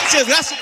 Gracias, gracias.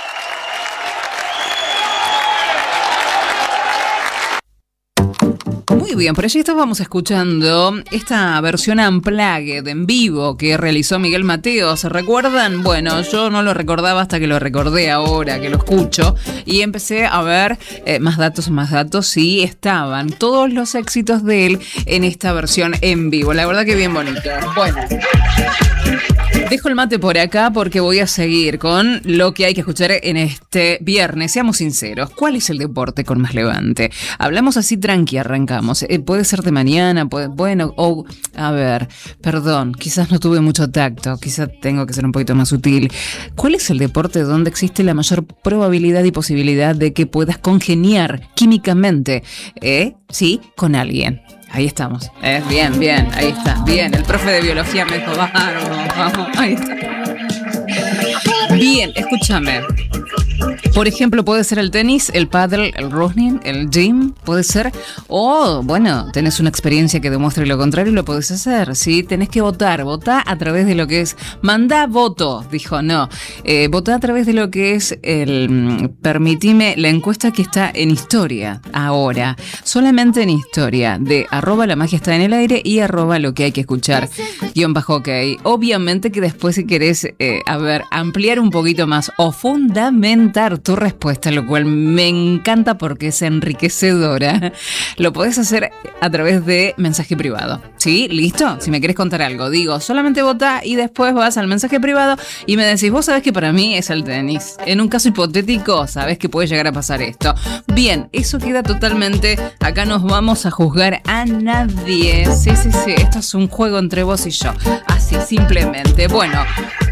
Muy bien, por allí estábamos escuchando esta versión unplugged en vivo que realizó Miguel Mateo. ¿Se recuerdan? Bueno, yo no lo recordaba hasta que lo recordé ahora, que lo escucho. Y empecé a ver más datos, y estaban todos los éxitos de él en esta versión en vivo. La verdad que bien bonito. Bueno, dejo el mate por acá porque voy a seguir con lo que hay que escuchar en este viernes. Seamos sinceros, ¿cuál es el deporte con más levante? Hablamos así tranqui, arrancamos. Puede ser de mañana, a ver, perdón, quizás no tuve mucho tacto, quizás tengo que ser un poquito más sutil. ¿Cuál es el deporte donde existe la mayor probabilidad y posibilidad de que puedas congeniar químicamente, sí, con alguien? Ahí estamos. Bien, ahí está. Bien, el profe de biología me dijo, vamos, ahí está. Bien, escúchame. Por ejemplo, puede ser el tenis, el pádel, el running, el gym, puede ser. O, bueno, tenés una experiencia que demuestre lo contrario y lo podés hacer, ¿sí? Tenés que votar. Votá a través de lo que es... Mandá voto, dijo, no. Votá a través de lo que es permitime, la encuesta que está en historia ahora. Solamente en historia. De @ la magia está en el aire y @ lo que hay que escuchar. _ok. Obviamente que después si querés, ampliar un poquito más o fundamentar tu respuesta, lo cual me encanta porque es enriquecedora, lo podés hacer a través de mensaje privado. ¿Sí? ¿Listo? Si me querés contar algo, digo, solamente votá y después vas al mensaje privado y me decís, vos sabés que para mí es el tenis. En un caso hipotético, sabés que puede llegar a pasar esto. Bien, eso queda totalmente... Acá nos vamos a juzgar a nadie. Sí. Esto es un juego entre vos y yo. Así, simplemente. Bueno...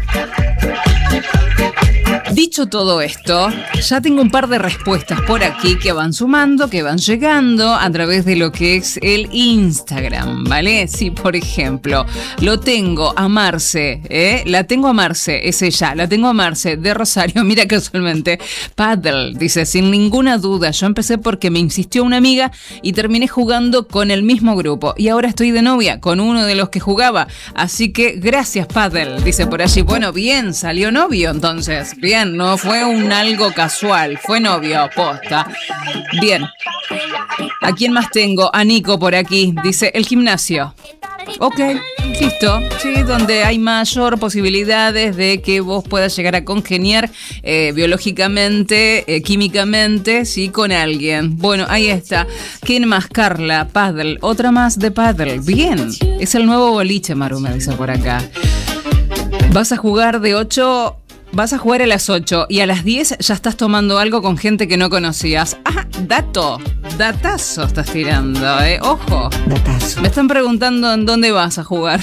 Dicho todo esto, ya tengo un par de respuestas por aquí que van sumando, que van llegando a través de lo que es el Instagram, ¿vale? Sí, por ejemplo, lo tengo a Marce, la tengo a Marce, es ella, la tengo a Marce de Rosario, mira casualmente, paddle, dice, sin ninguna duda, yo empecé porque me insistió una amiga y terminé jugando con el mismo grupo y ahora estoy de novia con uno de los que jugaba, así que gracias paddle, dice por allí, bueno, bien, salió novio entonces, bien. No fue un algo casual, fue novio, posta. Bien. ¿A quién más tengo? A Nico por aquí. Dice, el gimnasio. Ok, listo. Sí, donde hay mayor posibilidades de que vos puedas llegar a congeniar biológicamente, químicamente, sí, con alguien. Bueno, ahí está. ¿Quién más? Carla, paddle. Otra más de paddle. Bien. Es el nuevo boliche, Maru, me dice por acá. Vas a jugar de 8... Vas a jugar a las 8 y a las 10 ya estás tomando algo con gente que no conocías. Ah, datazo estás tirando, ojo. Datazo. Me están preguntando en dónde vas a jugar.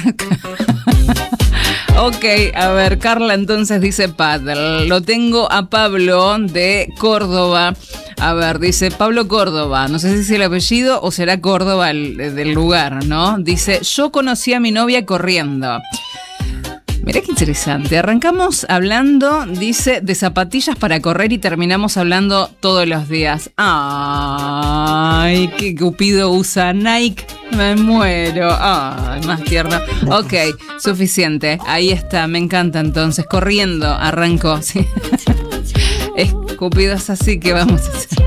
Ok, a ver, Carla entonces dice paddle. Lo tengo a Pablo de Córdoba. A ver, dice Pablo Córdoba. No sé si es el apellido o será Córdoba del lugar, ¿no? Dice, yo conocí a mi novia corriendo. Mirá qué interesante. Arrancamos hablando, dice, de zapatillas para correr y terminamos hablando todos los días. Ay, qué Cupido usa Nike. Me muero. Ay, más tierno. Ok, suficiente. Ahí está, me encanta entonces. Corriendo, arrancó. ¿Sí? Cupido es así que vamos a hacer.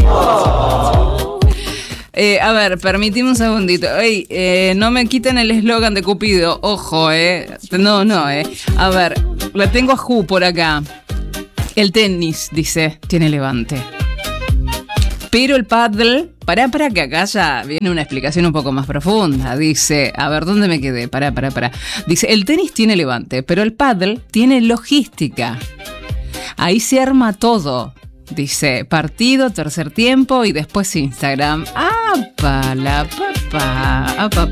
A ver, permitime un segundito. Ey, no me quiten el eslogan de Cupido. Ojo, No. A ver, la tengo a Ju por acá. El tenis, dice, tiene levante. Pero el paddle... Pará, que acá ya viene una explicación un poco más profunda. Dice, a ver, ¿dónde me quedé? Pará. Dice, el tenis tiene levante, pero el paddle tiene logística. Ahí se arma todo. Dice, partido, tercer tiempo y después Instagram. ¡Apa, la papá!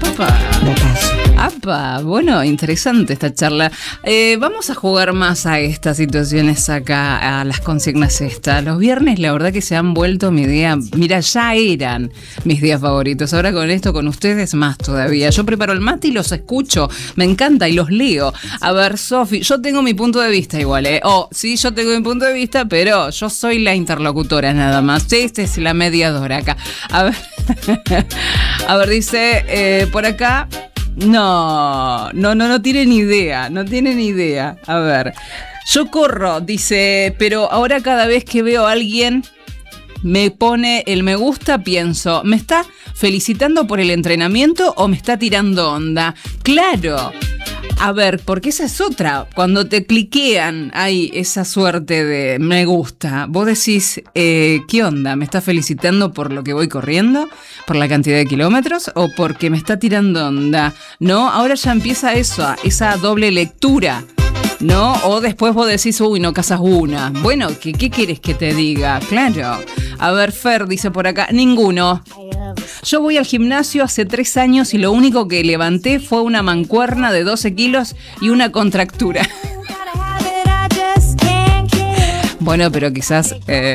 ¡Apa! Bueno, interesante esta charla. Vamos a jugar más a estas situaciones acá, a las consignas estas. Los viernes, la verdad que se han vuelto mi día... Mira, ya eran mis días favoritos. Ahora con esto, con ustedes, más todavía. Yo preparo el mate y los escucho. Me encanta y los leo. A ver, Sofi, yo tengo mi punto de vista igual, sí, yo tengo mi punto de vista, pero yo soy la interlocutora nada más. Esta es la mediadora acá. A ver, dice por acá, No tiene ni idea, no tiene ni idea. A ver, yo corro, dice, pero ahora cada vez que veo a alguien me pone el me gusta, pienso, ¿me está felicitando por el entrenamiento o me está tirando onda? Claro. A ver, porque esa es otra. Cuando te cliquean, hay esa suerte de me gusta. Vos decís, ¿qué onda? ¿Me está felicitando por lo que voy corriendo? ¿Por la cantidad de kilómetros? ¿O porque me está tirando onda? No, ahora ya empieza eso, esa doble lectura, ¿no? O después vos decís, uy, no casas una. Bueno, ¿qué quieres que te diga? Claro. A ver, Fer dice por acá, ninguno. Yo voy al gimnasio hace 3 años y lo único que levanté fue una mancuerna de 12 kilos y una contractura. Bueno, pero quizás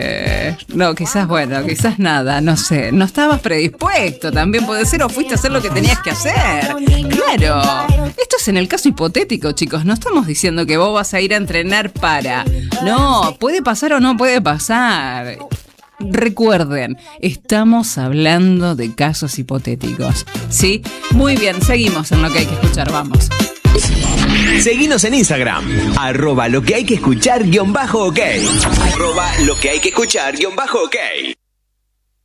nada, no sé. No estabas predispuesto, también puede ser, o fuiste a hacer lo que tenías que hacer. Claro. Esto es en el caso hipotético, chicos. No estamos diciendo que vos vas a ir a entrenar para. No, puede pasar o no puede pasar. Recuerden, estamos hablando de casos hipotéticos, ¿sí? Muy bien, seguimos en Lo que hay que escuchar, vamos. Seguinos en Instagram, @lo que hay que escuchar _ok. @lo que hay que escuchar _ok.